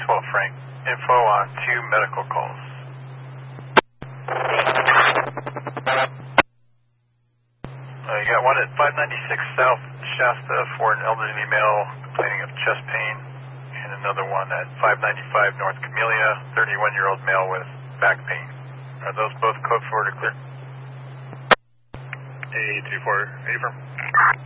12 Frank. Info on 2 medical calls. You got one at 596 South Shasta for an elderly male complaining of chest pain, and another one at 595 North Camellia, 31-year-old male with back pain. Are those both code forward or clear? A24, affirm.